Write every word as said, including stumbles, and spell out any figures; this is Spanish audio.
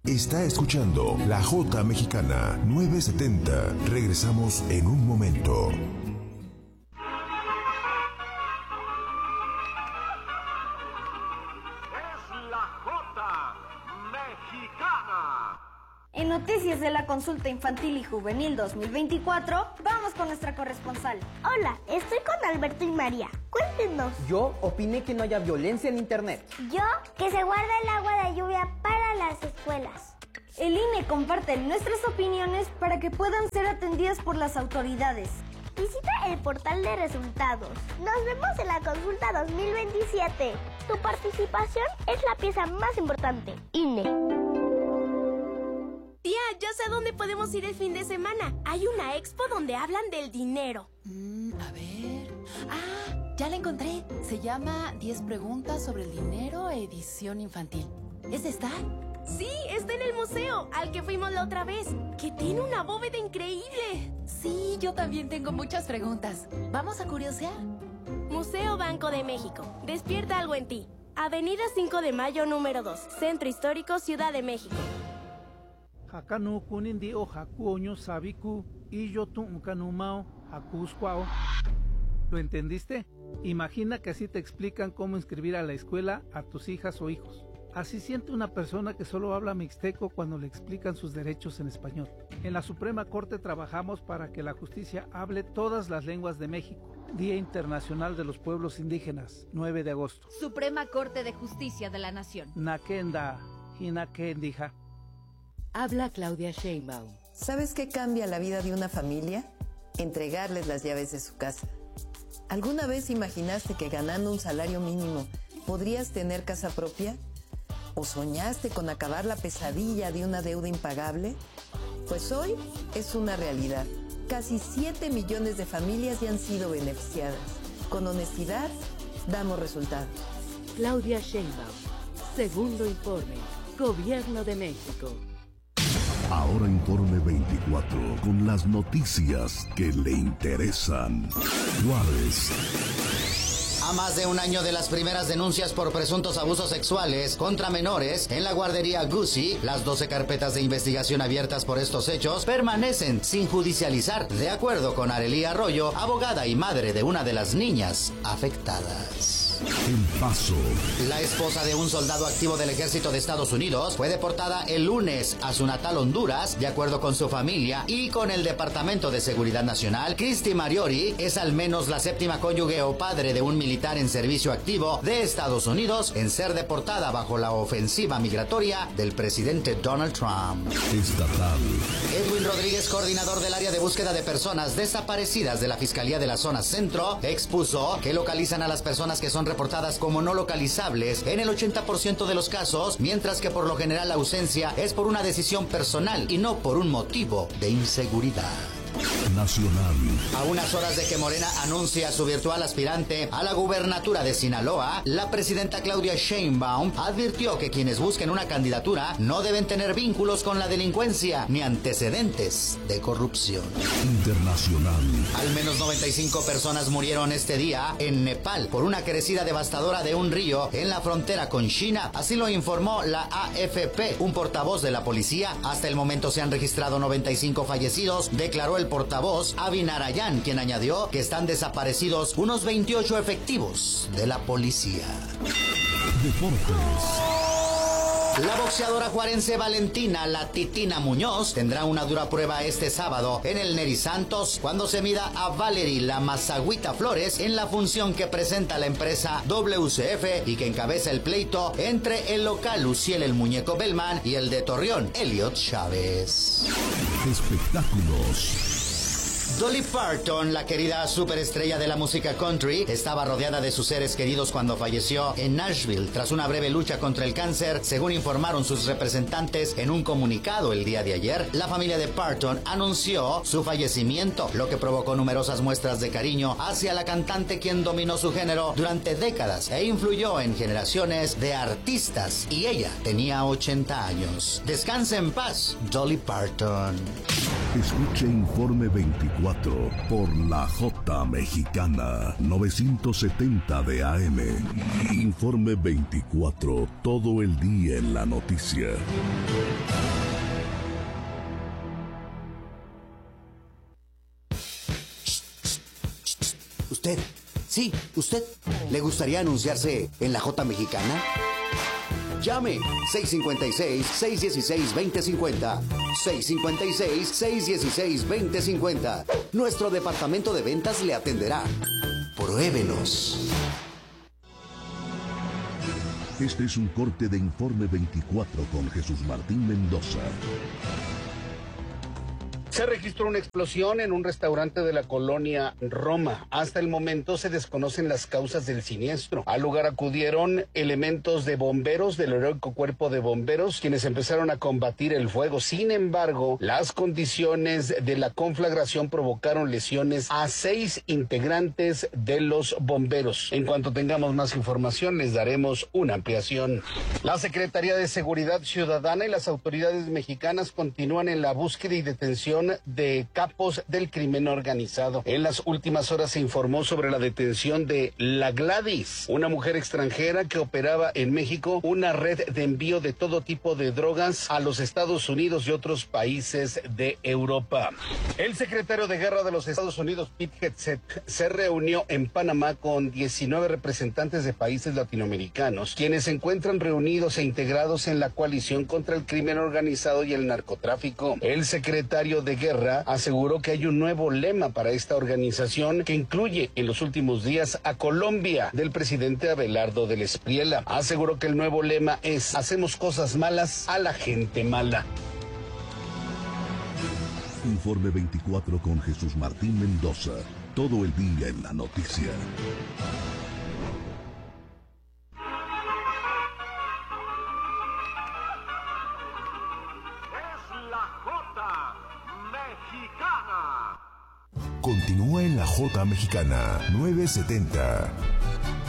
Está escuchando La Jota Mexicana novecientos setenta. Regresamos en un momento. En Noticias de la Consulta Infantil y Juvenil dos mil veinticuatro, vamos con nuestra corresponsal. Hola, estoy con Alberto y María. Cuéntenos. Yo opiné que no haya violencia en internet. Yo, que se guarda el agua de lluvia para las escuelas. El I N E comparte nuestras opiniones para que puedan ser atendidas por las autoridades. Visita el portal de resultados. Nos vemos en la consulta dos mil veintisiete. Tu participación es la pieza más importante. I N E. Tía, ya sé a dónde podemos ir el fin de semana. Hay una expo donde hablan del dinero. Mm, a ver... Ah, ya la encontré. Se llama diez preguntas sobre el dinero, edición infantil. ¿Es esta? Sí, está en el museo, al que fuimos la otra vez, que tiene una bóveda increíble. Sí, yo también tengo muchas preguntas. ¿Vamos a curiosear? Museo Banco de México. Despierta algo en ti. Avenida cinco de Mayo, número dos. Centro Histórico, Ciudad de México. Hakanu kunindi o hakuoño sabiku y yo tu unkanumao hakuskwao. ¿Lo entendiste? Imagina que así te explican cómo inscribir a la escuela a tus hijas o hijos. Así siente una persona que solo habla mixteco cuando le explican sus derechos en español. En la Suprema Corte trabajamos para que la justicia hable todas las lenguas de México. Día Internacional de los Pueblos Indígenas, nueve de agosto. Suprema Corte de Justicia de la Nación. Nakenda, hinakendija. Habla Claudia Sheinbaum. ¿Sabes qué cambia la vida de una familia? Entregarles las llaves de su casa. ¿Alguna vez imaginaste que ganando un salario mínimo podrías tener casa propia? ¿O soñaste con acabar la pesadilla de una deuda impagable? Pues hoy es una realidad. Casi siete millones de familias ya han sido beneficiadas. Con honestidad, damos resultados. Claudia Sheinbaum. Segundo informe. Gobierno de México. Ahora Informe veinticuatro, con las noticias que le interesan. Juárez. A más de un año de las primeras denuncias por presuntos abusos sexuales contra menores en la guardería Guzzi, las doce carpetas de investigación abiertas por estos hechos permanecen sin judicializar, de acuerdo con Arely Arroyo, abogada y madre de una de las niñas afectadas. El Paso. La esposa de un soldado activo del ejército de Estados Unidos fue deportada el lunes a su natal Honduras, de acuerdo con su familia y con el Departamento de Seguridad Nacional. Christy Mariori es al menos la séptima cónyuge o padre de un militar en servicio activo de Estados Unidos en ser deportada bajo la ofensiva migratoria del presidente Donald Trump. Estatal. Edwin Rodríguez, coordinador del área de búsqueda de personas desaparecidas de la Fiscalía de la Zona Centro, expuso que localizan a las personas que son reportadas como no localizables en el ochenta por ciento de los casos, mientras que por lo general la ausencia es por una decisión personal y no por un motivo de inseguridad. Nacional. A unas horas de que Morena anuncia su virtual aspirante a la gubernatura de Sinaloa, la presidenta Claudia Sheinbaum advirtió que quienes busquen una candidatura no deben tener vínculos con la delincuencia ni antecedentes de corrupción. Internacional. Al menos noventa y cinco personas murieron este día en Nepal por una crecida devastadora de un río en la frontera con China. Así lo informó la A F P, un portavoz de la policía. Hasta el momento se han registrado noventa y cinco fallecidos, declaró el portavoz Avi Narayan, quien añadió que están desaparecidos unos veintiocho efectivos de la policía. Deportes. La boxeadora juarense Valentina La Titina Muñoz tendrá una dura prueba este sábado en el Neri Santos cuando se mida a Valerie La Mazagüita Flores en la función que presenta la empresa W C F y que encabeza el pleito entre el local Luciel el Muñeco Bellman y el de Torreón Elliot Chávez. Espectáculos. Dolly Parton, la querida superestrella de la música country, estaba rodeada de sus seres queridos cuando falleció en Nashville tras una breve lucha contra el cáncer, según informaron sus representantes en un comunicado el día de ayer. La familia de Parton anunció su fallecimiento, lo que provocó numerosas muestras de cariño hacia la cantante, quien dominó su género durante décadas e influyó en generaciones de artistas, y ella tenía ochenta años. Descanse en paz, Dolly Parton. Escuche Informe veinticuatro por la J Mexicana, novecientos setenta de A M. Informe veinticuatro, todo el día en la noticia. ¿Usted? Sí, usted. ¿Le gustaría anunciarse en la J Mexicana? Llame seis cinco seis, seis uno seis, dos cero cinco cero. seis cinco seis, seis uno seis, dos cero cinco cero. Nuestro departamento de ventas le atenderá. Pruébenos. Este es un corte de Informe veinticuatro con Jesús Martín Mendoza. Se registró una explosión en un restaurante de la colonia Roma. Hasta el momento se desconocen las causas del siniestro. Al lugar acudieron elementos de bomberos del heroico cuerpo de bomberos, quienes empezaron a combatir el fuego. Sin embargo, las condiciones de la conflagración provocaron lesiones a seis integrantes de los bomberos. En cuanto tengamos más información, les daremos una ampliación. La Secretaría de Seguridad Ciudadana y las autoridades mexicanas continúan en la búsqueda y detención de capos del crimen organizado. En las últimas horas se informó sobre la detención de La Gladys, una mujer extranjera que operaba en México una red de envío de todo tipo de drogas a los Estados Unidos y otros países de Europa. El secretario de Guerra de los Estados Unidos, Pete Hegseth, se reunió en Panamá con diecinueve representantes de países latinoamericanos, quienes se encuentran reunidos e integrados en la coalición contra el crimen organizado y el narcotráfico. El secretario de Guerra aseguró que hay un nuevo lema para esta organización que incluye en los últimos días a Colombia del presidente Abelardo del Espriella. Aseguró que el nuevo lema es: hacemos cosas malas a la gente mala. Informe veinticuatro con Jesús Martín Mendoza, todo el día en la noticia. Continúa en la J Mexicana, novecientos setenta.